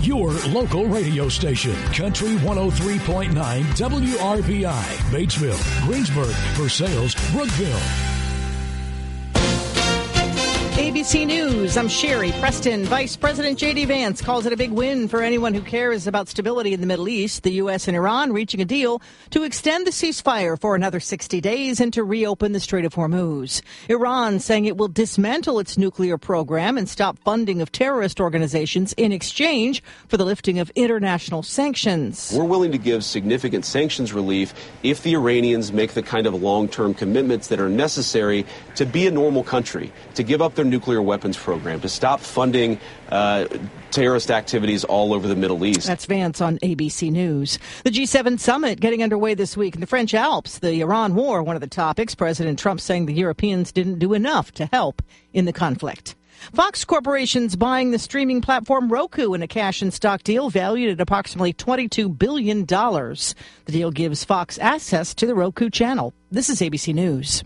your local radio station. Country 103.9 WRBI, Batesville, Greensburg, Versailles, Brookville. ABC News, I'm Sherry Preston. Vice President J.D. Vance calls it a big win for anyone who cares about stability in the Middle East. The U.S. and Iran reaching a deal to extend the ceasefire for another 60 days and to reopen the Strait of Hormuz. Iran saying it will dismantle its nuclear program and stop funding of terrorist organizations in exchange for the lifting of international sanctions. We're willing to give significant sanctions relief if the Iranians make the kind of long-term commitments that are necessary to be a normal country, to give up their nuclear weapons program, to stop funding terrorist activities all over the Middle East. That's Vance on ABC News. The G7 summit getting underway this week in the French Alps. The Iran war, one of the topics. President Trump saying the Europeans didn't do enough to help in the conflict. Fox Corporation's buying the streaming platform Roku in a cash and stock deal valued at approximately $22 billion. The deal gives Fox access to the Roku channel. This is ABC News.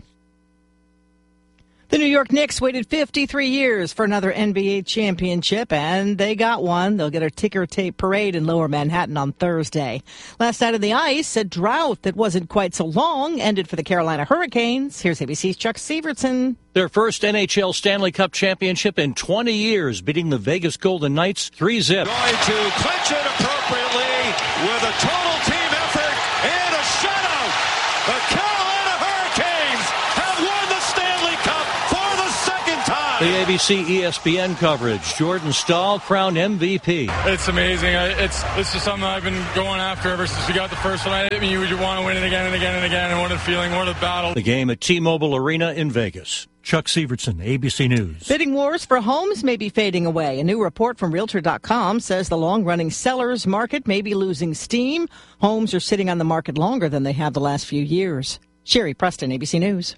The New York Knicks waited 53 years for another NBA championship, and they got one. They'll get a ticker tape parade in Lower Manhattan on Thursday. Last night on the ice, a drought that wasn't quite so long ended for the Carolina Hurricanes. Here's ABC's Chuck Severson. Their first NHL Stanley Cup championship in 20 years, beating the Vegas Golden Knights 3-0. Going to clinch it appropriately with a total team effort and a shutout. The Carolina Hurricanes have won the Stanley Cup for the second time. The ABC ESPN coverage. Jordan Staal crowned MVP. It's amazing. It's just something I've been going after ever since we got the first one. I mean, you want to win it again and again and again. And what a feeling, what a battle. The game at T-Mobile Arena in Vegas. Chuck Severson, ABC News. Bidding wars for homes may be fading away. A new report from Realtor.com says the long-running sellers market may be losing steam. Homes are sitting on the market longer than they have the last few years. Sherry Preston, ABC News.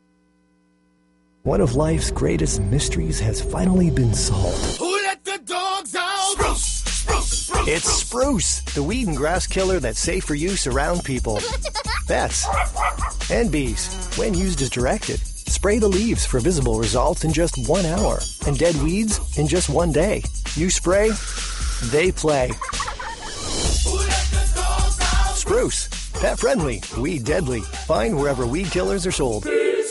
One of life's greatest mysteries has finally been solved. Who let the dogs out? Spruce, spruce, spruce. It's Spruce, the weed and grass killer that's safe for use around people, pets, and bees when used as directed. Spray the leaves for visible results in just 1 hour and dead weeds in just 1 day. You spray, they play. Spruce, pet friendly, weed deadly. Find wherever weed killers are sold.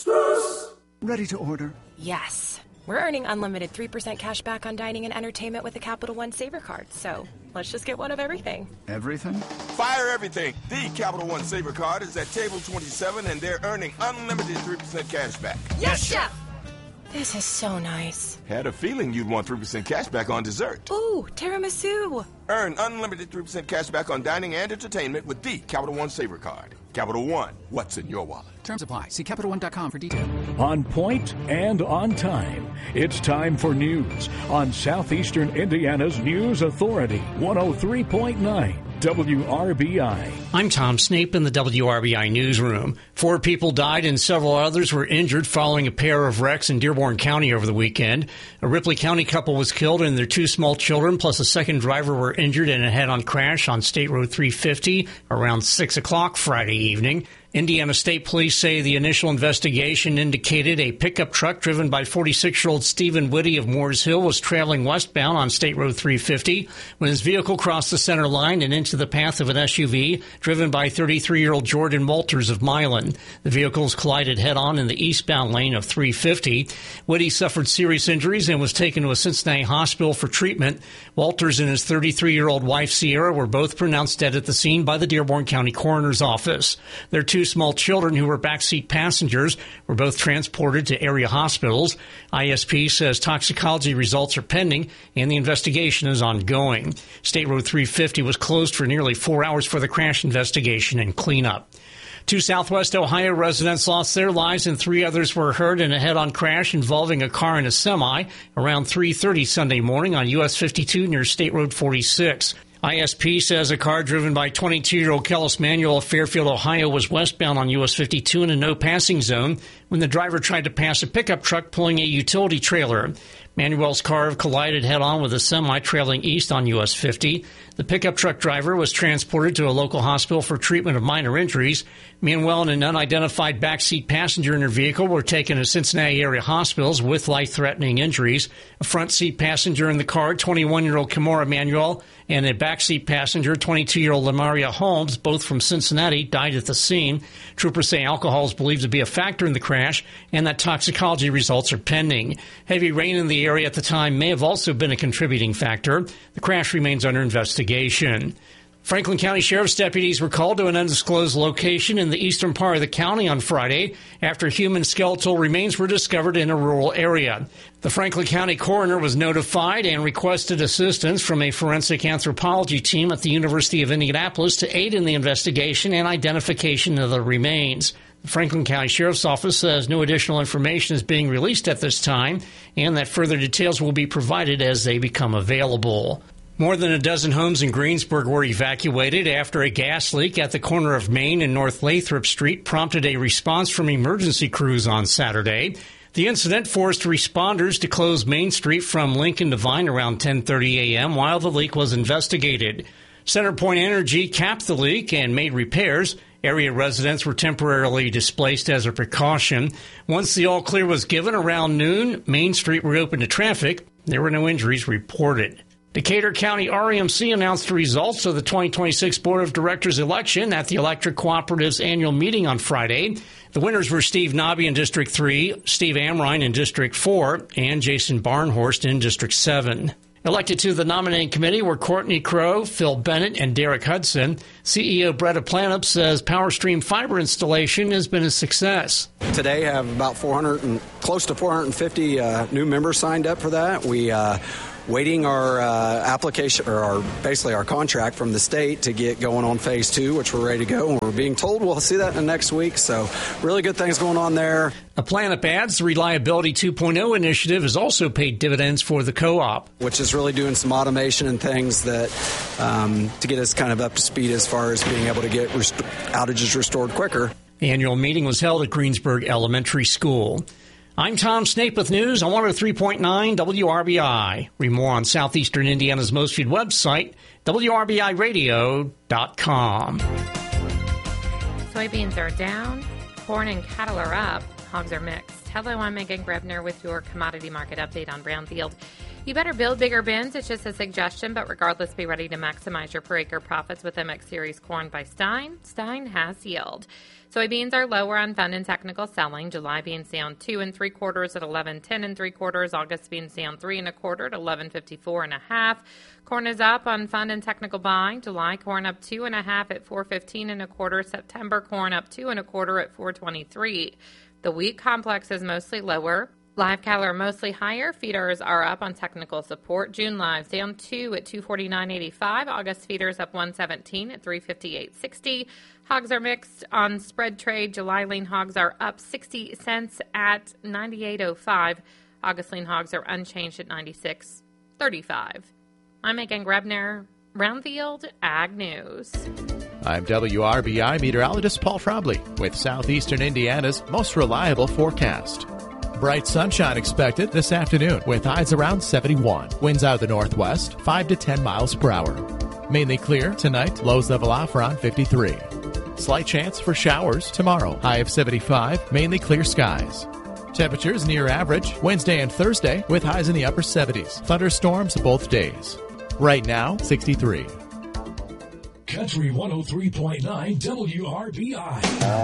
Ready to order? Yes. We're earning unlimited 3% cash back on dining and entertainment with the Capital One Saver Card. So let's just get one of everything. Everything? Fire everything. The Capital One Saver Card is at table 27, and they're earning unlimited 3% cash back. Yes, Chef! This is so nice. Had a feeling you'd want 3% cash back on dessert. Ooh, tiramisu. Earn unlimited 3% cash back on dining and entertainment with the Capital One Saver Card. Capital One, what's in your wallet? Terms apply. See CapitalOne.com for details. On point and on time. It's time for news on Southeastern Indiana's News Authority, 103.9 WRBI. I'm Tom Snape in the WRBI newsroom. 4 people died and several others were injured following a pair of wrecks in Dearborn County over the weekend. A Ripley County couple was killed and their 2 small children plus a second driver were injured in a head-on crash on State Road 350 around 6 o'clock Friday evening. Indiana State Police say the initial investigation indicated a pickup truck driven by 46-year-old Stephen Whitty of Moores Hill was traveling westbound on State Road 350 when his vehicle crossed the center line and into the path of an SUV driven by 33-year-old Jordan Walters of Milan. The vehicles collided head-on in the eastbound lane of 350. Whitty suffered serious injuries and was taken to a Cincinnati hospital for treatment. Walters and his 33-year-old wife, Sierra, were both pronounced dead at the scene by the Dearborn County Coroner's Office. Their 2 small children who were backseat passengers were both transported to area hospitals. ISP says toxicology results are pending and the investigation is ongoing. State Road 350 was closed for nearly 4 hours for the crash investigation and cleanup. 2 Southwest Ohio residents lost their lives and 3 others were hurt in a head-on crash involving a car and a semi around 3:30 Sunday morning on US 52 near State Road 46. ISP says a car driven by 22-year-old Kellis Manuel of Fairfield, Ohio, was westbound on US 52 in a no-passing zone when the driver tried to pass a pickup truck pulling a utility trailer. Manuel's car collided head-on with a semi trailing east on US 50. The pickup truck driver was transported to a local hospital for treatment of minor injuries. Manuel and an unidentified backseat passenger in her vehicle were taken to Cincinnati area hospitals with life-threatening injuries. A front seat passenger in the car, 21-year-old Kimora Manuel, and a backseat passenger, 22-year-old Lamaria Holmes, both from Cincinnati, died at the scene. Troopers say alcohol is believed to be a factor in the crash and that toxicology results are pending. Heavy rain in the area at the time may have also been a contributing factor. The crash remains under investigation. Franklin County Sheriff's deputies were called to an undisclosed location in the eastern part of the county on Friday after human skeletal remains were discovered in a rural area. The Franklin County coroner was notified and requested assistance from a forensic anthropology team at the University of Indianapolis to aid in the investigation and identification of the remains. The Franklin County Sheriff's Office says no additional information is being released at this time and that further details will be provided as they become available. More than a dozen homes in Greensburg were evacuated after a gas leak at the corner of Main and North Lathrop Street prompted a response from emergency crews on Saturday. The incident forced responders to close Main Street from Lincoln to Vine around 10:30 a.m. while the leak was investigated. CenterPoint Energy capped the leak and made repairs. Area residents were temporarily displaced as a precaution. Once the all-clear was given around noon, Main Street reopened to traffic. There were no injuries reported. Decatur County REMC announced the results of the 2026 Board of Directors election at the Electric Cooperative's annual meeting on Friday. The winners were Steve Nobby in District 3, Steve Amrine in District 4, and Jason Barnhorst in District 7. Elected to the nominating committee were Courtney Crow, Phil Bennett, and Derek Hudson. CEO Bretta Planup says PowerStream fiber installation has been a success. Today I have about close to 450 new members signed up for that. We waiting our application, or basically our contract from the state to get going on phase 2, which we're ready to go. And we're being told we'll see that in the next week. So really good things going on there. A Planup adds the Reliability 2.0 initiative has also paid dividends for the co-op, which is really doing some automation and things that to get us kind of up to speed as far as being able to get outages restored quicker. The annual meeting was held at Greensburg Elementary School. I'm Tom Snape with news on 103.9 WRBI. Read more on Southeastern Indiana's most viewed website, WRBIRadio.com. Soybeans are down, corn and cattle are up, hogs are mixed. Hello, I'm Megan Grebner with your commodity market update on Brownfield. You better build bigger bins. It's just a suggestion, but regardless, be ready to maximize your per acre profits with MX Series corn by Stein. Stein has yield. Soybeans are lower on fund and technical selling. July beans down 2 3/4 at 11.10 3/4. August beans down 3 1/4 at 11.54 1/2. Corn is up on fund and technical buying. July corn up 2 1/2 at 4.15 1/4. September corn up 2 1/4 at 4.23. The wheat complex is mostly lower. Live cattle are mostly higher. Feeders are up on technical support. June lives down 2 at 249.85. August feeders up 117 at 358.60. Hogs are mixed on spread trade. July lean hogs are up 60 cents at 98.05. August lean hogs are unchanged at 96.35. I'm Megan Grebner, Brownfield Ag News. I'm WRBI meteorologist Paul Frobley with Southeastern Indiana's most reliable forecast. Bright sunshine expected this afternoon with highs around 71. Winds out of the northwest, 5 to 10 miles per hour. Mainly clear tonight, lows level off around 53. Slight chance for showers tomorrow, high of 75, mainly clear skies. Temperatures near average Wednesday and Thursday with highs in the upper 70s. Thunderstorms both days. Right now, 63. Country 103.9 WRBI.